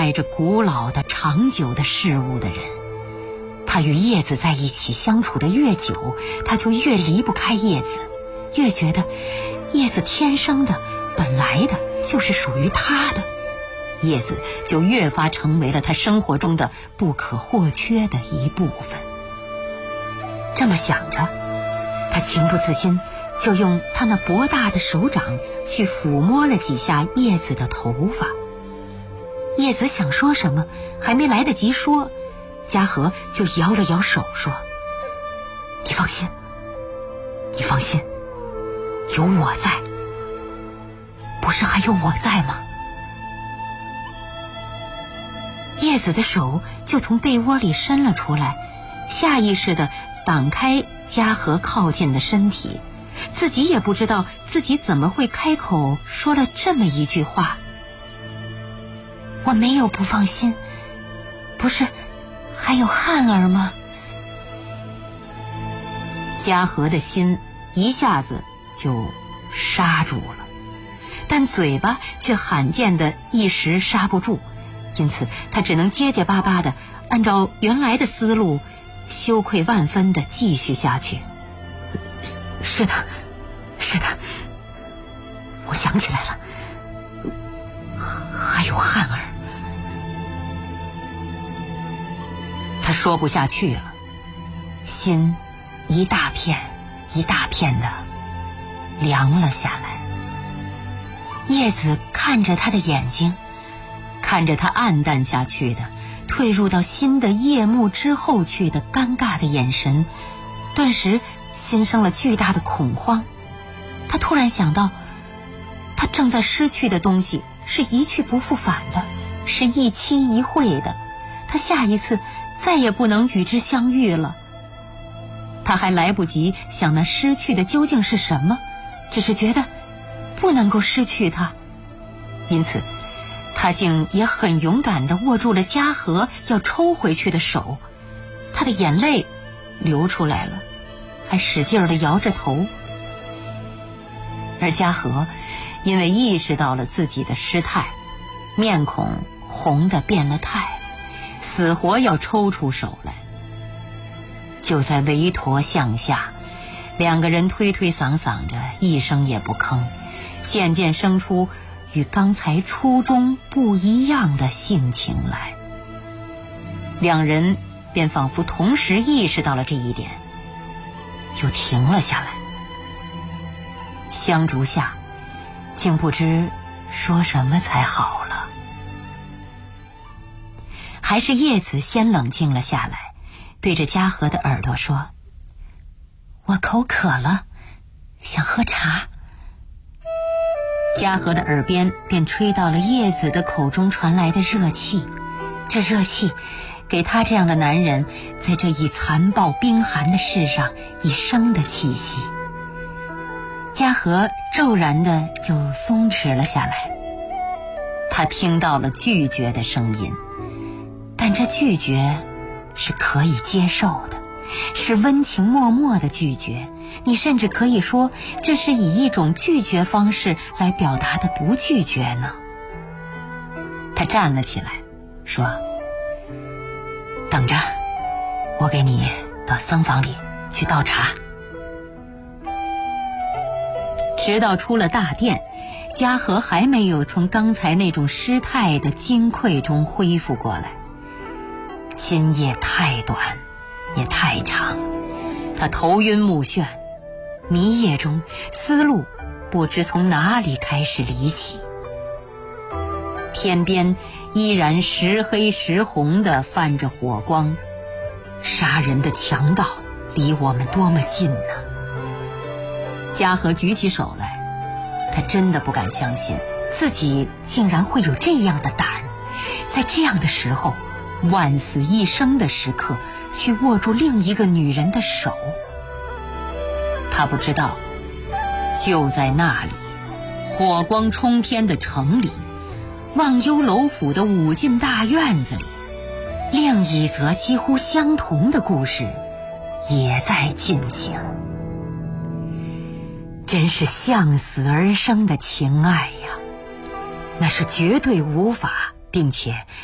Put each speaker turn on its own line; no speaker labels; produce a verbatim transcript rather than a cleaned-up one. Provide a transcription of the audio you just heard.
爱着古老的长久的事物的人。他与叶子在一起相处的越久，他就越离不开叶子，越觉得叶子天生的本来的就是属于他的，叶子就越发成为了他生活中的不可或缺的一部分。这么想着，他情不自禁就用他那博大的手掌去抚摸了几下叶子的头发。叶子想说什么，还没来得及说，嘉禾就摇了摇手说：“你放心，你放心，有我在，不是还有我在吗？”叶子的手就从被窝里伸了出来，下意识地挡开嘉禾靠近的身体，自己也不知道自己怎么会开口说了这么一句话：“我没有不放心，不是还有汉儿吗？”嘉禾的心一下子就刹住了，但嘴巴却罕见的一时刹不住，因此他只能结结巴巴的按照原来的思路，羞愧万分的继续下去。是的，是的，我想起来了，还有汉儿。他说不下去了，心一大片一大片的凉了下来。叶子看着他的眼睛，看着他暗淡下去的退入到新的夜幕之后去的尴尬的眼神，顿时心生了巨大的恐慌。他突然想到，他正在失去的东西是一去不复返的，是一期一会的，他下一次再也不能与之相遇了。他还来不及想那失去的究竟是什么，只是觉得不能够失去它，因此他竟也很勇敢地握住了嘉禾要抽回去的手。他的眼泪流出来了，还使劲地摇着头。而嘉禾因为意识到了自己的失态，面孔红得变了态，死活要抽出手来。就在围驼向下，两个人推推搡搡着，一声也不吭，渐渐生出与刚才初中不一样的性情来。两人便仿佛同时意识到了这一点，又停了下来。香烛下，竟不知说什么才好了。还是叶子先冷静了下来，对着嘉禾的耳朵说：“我口渴了，想喝茶。”嘉禾的耳边便吹到了叶子的口中传来的热气，这热气给他这样的男人在这一残暴冰寒的世上一生的气息。嘉禾骤然的就松弛了下来，他听到了拒绝的声音，但这拒绝是可以接受的，是温情脉脉的拒绝，你甚至可以说这是以一种拒绝方式来表达的不拒绝呢。他站了起来说：“等着，我给你到僧房里去倒茶。”直到出了大殿，嘉禾还没有从刚才那种失态的惊愧中恢复过来。今夜太短也太长，他头晕目眩，迷夜中思路不知从哪里开始离起。天边依然时黑时红地泛着火光，杀人的强盗离我们多么近呢？嘉禾举起手来，他真的不敢相信自己竟然会有这样的胆，在这样的时候，万死一生的时刻，去握住另一个女人的手。他不知道，就在那里，火光冲天的城里，忘忧楼府的五进大院子里，另一则几乎相同的故事也在进行。真是向死而生的情爱呀，那是绝对无法并且